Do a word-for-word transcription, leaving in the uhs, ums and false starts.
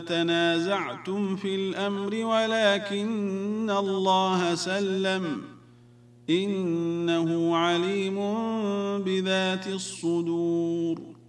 تنازعتم في الأمر ولكن الله سلم إنه عليم بذات الصدور